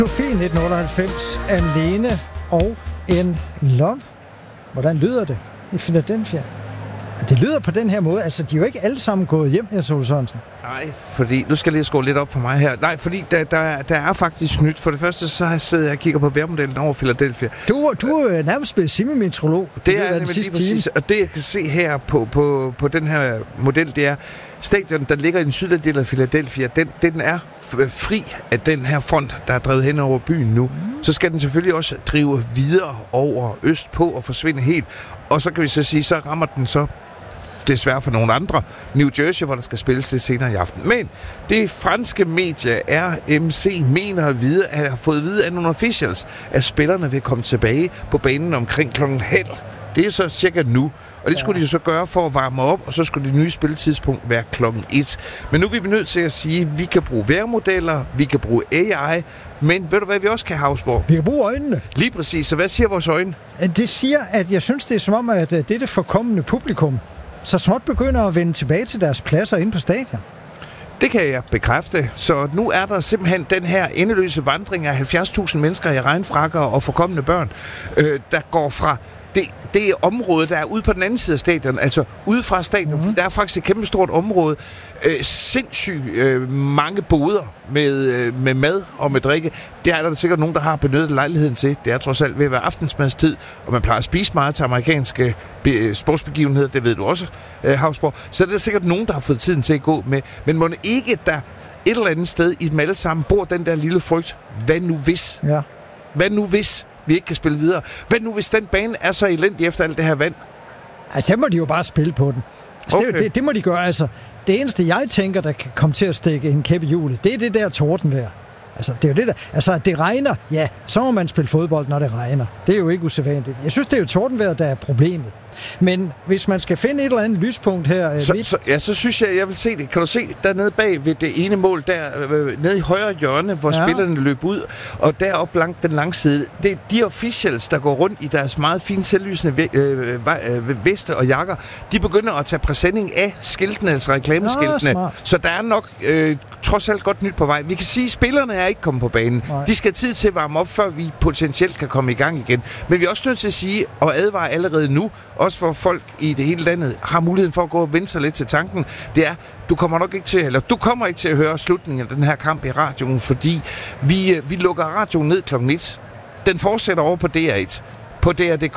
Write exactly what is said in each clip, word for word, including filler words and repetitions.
Sofie nitten otteoghalvfems, Alene og en Love. Hvordan lyder det i Philadelphia? Det lyder på den her måde. Altså, de er jo ikke alle sammen gået hjem, Jens Ole Sørensen. Nej, fordi... Nu skal jeg lige skrue lidt op for mig her. Nej, fordi der, der, der er faktisk nyt. For det første, så sidder jeg og kigger på vejrmodellen over Philadelphia. Du, du er nærmest blevet semi-meteorolog. Det er nemlig lige præcis. Og det, jeg kan se her på, på, på den her model, det er... Stadion, der ligger i den sydlige del af Philadelphia, den, den er fri af den her front, der er drevet hen over byen nu. Mm. Så skal den selvfølgelig også drive videre over øst på og forsvinde helt. Og så kan vi så sige, så rammer den så desværre for nogle andre New Jersey, hvor der skal spilles lidt senere i aften. Men det franske medie R M C mener at vide, at har fået at vide af nogle officials, at spillerne vil komme tilbage på banen omkring klokken halv. Det er så cirka nu. Og det skulle de jo så gøre for at varme op, og så skulle det nye spilletidspunkt være klokken et. Men nu er vi nødt til at sige, at vi kan bruge vejrmodeller, vi kan bruge A I, men ved du hvad vi også kan, Hausborg? Vi kan bruge øjnene. Lige præcis. Så hvad siger vores øjne? Det siger, at jeg synes, det er som om, at dette forkommende publikum så småt begynder at vende tilbage til deres pladser inde på stadion. Det kan jeg bekræfte. Så nu er der simpelthen den her endeløse vandring af halvfjerds tusind mennesker i regnfrakker og forkommende børn, øh, der går fra det, det er området, der er ude på den anden side af stadion, altså ude fra stadion. Mm-hmm. Der er faktisk et kæmpe stort område. Øh, sindssygt øh, mange boder med, øh, med mad og med drikke. Det er der sikkert nogen, der har benyttet lejligheden til. Det er trods alt ved at være aftensmadstid, og man plejer at spise meget til amerikanske be- sportsbegivenheder. Det ved du også, øh, Hausborg. Så det er sikkert nogen, der har fået tiden til at gå med. Men må ikke der et eller andet sted i dem alle sammen bor den der lille frygt. Hvad nu hvis? Ja. Hvad nu hvis vi ikke kan spille videre? Hvad nu, hvis den bane er så elendig efter alt det her vand? Altså, det må de jo bare spille på den. Altså, okay. det, det, det må de gøre. Altså, det eneste, jeg tænker, der kan komme til at stikke en kæppe i hjulet, det er det der tordenvejr. Altså, det er jo det der. Altså, at det regner, ja, så må man spille fodbold, når det regner. Det er jo ikke usædvanligt. Jeg synes, det er jo tordenvejr, der er problemet. Men hvis man skal finde et eller andet lyspunkt her... Så, midt... så, ja, så synes jeg, jeg vil se det. Kan du se dernede bag ved det ene mål, der øh, nede i højre hjørne, hvor ja. spillerne løb ud, og deroppe langt den lange side, det er de officials, der går rundt i deres meget fine selvlysende øh, øh, veste og jakker, de begynder at tage præsending af skiltene, altså reklameskiltene. Ja, så der er nok øh, trods alt godt nyt på vej. Vi kan sige, at spillerne er ikke kommet på banen. Nej. De skal have tid til at varme op, før vi potentielt kan komme i gang igen. Men vi er også nødt til at sige, og advare allerede nu, også for folk i det hele landet har muligheden for at gå og vende sig lidt til tanken, det er, du kommer nok ikke til, eller du kommer ikke til at høre slutningen af den her kamp i radioen, fordi vi, vi lukker radioen ned klokken et. Den fortsætter over på D R et, på D R punktum D K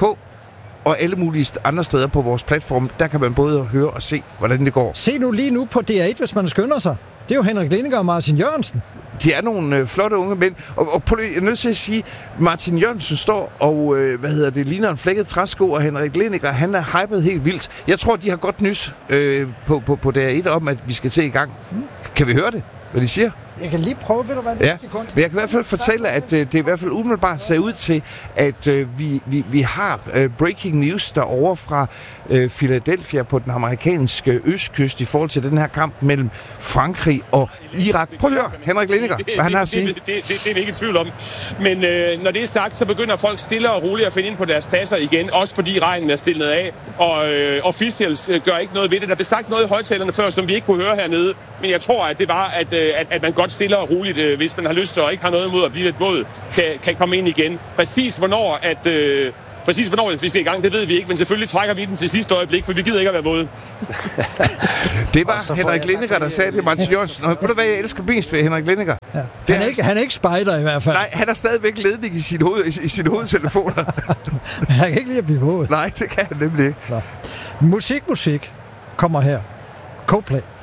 og alle mulige andre steder på vores platform. Der kan man både høre og se, hvordan det går. Se nu lige nu på D R et, hvis man skynder sig. Det er jo Henrik Lindinger og Martin Jørgensen. De er nogle øh, flotte unge mænd. Og, og jeg er nødt til at sige, Martin Jørgensen står og, øh, hvad hedder det, ligner en flækket træsko, og Henrik Lindinger, han er hypet helt vildt. Jeg tror, de har godt nys øh, på, på, på D R et om, at vi skal til i gang. Mm. Kan vi høre det, hvad de siger? Jeg kan lige prøve, ved du hvad, det ja. Men jeg kan i hvert fald fortælle, at øh, det i hvert fald umiddelbart ser ud til, at øh, vi, vi, vi har øh, breaking news derovre fra øh, Philadelphia på den amerikanske østkyst i forhold til den her kamp mellem Frankrig og Irak. Prøv at høre, Henrik Lindinger, hvad han har at sige. Det, det, det, det er vi ikke i tvivl om. Men øh, når det er sagt, så begynder folk stille og roligt at finde ind på deres pladser igen, også fordi regnen er stillet af, og øh, officials øh, gør ikke noget ved det. Der blev sagt noget i højtalerne før, som vi ikke kunne høre hernede, men jeg tror, at det var, at, øh, at, at man godt stille og roligt, øh, hvis man har lyst til og ikke har noget imod at blive lidt våd, kan, kan komme ind igen. Præcis hvornår, at, øh, præcis hvornår vi skal i gang, det ved vi ikke, men selvfølgelig trækker vi den til sidste øjeblik, for vi gider ikke at være våde. Det var Henrik Lindinger, der sagde det, Martin Jørgensen. Og ved du hvad, jeg elsker mest ved Henrik Lindinger? Ja. Han, er ikke, han er ikke spejder i hvert fald. Nej, han er stadigvæk ledning i sin, hoved, i, i sin hovedtelefoner. Han kan ikke lide at blive våd. Nej, det kan han nemlig ikke. Så. Musik, musik kommer her. Coldplay.